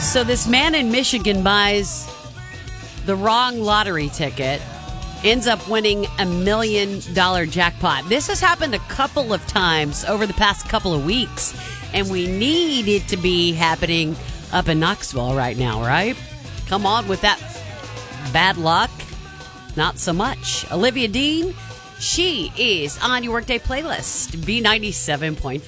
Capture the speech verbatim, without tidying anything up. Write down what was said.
So this man in Michigan buys the wrong lottery ticket, ends up winning a million dollar jackpot. This has happened a couple of times over the past couple of weeks, and we need it to be happening up in Knoxville right now, right? Come on with that bad luck. Not so much. Olivia Dean, she is on your Workday playlist, B ninety-seven point five.